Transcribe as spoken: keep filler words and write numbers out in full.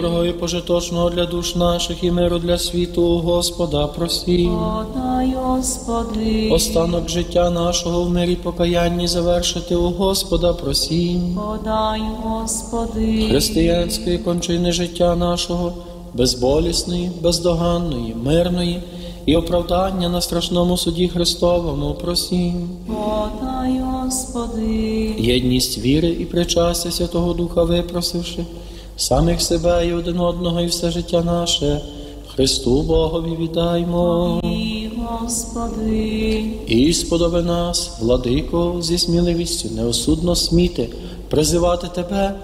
доброго і пожиточного для душ наших і миру для світу, у Господа просім. Подай, Господи. Останок життя нашого в мирі покаянні завершити, у Господа просім. Подай, Господи. Християнської кончини життя нашого, безболісної, бездоганної, мирної і оправдання на страшному суді Христовому просім. Подай, Господи. Єдність віри і причастя Святого Духа випросивши, самих себе і один одного і все життя наше, Христу Богові віддаймо. І, Господи. І сподоби нас, владико, зі сміливістю неосудно сміти, призивати Тебе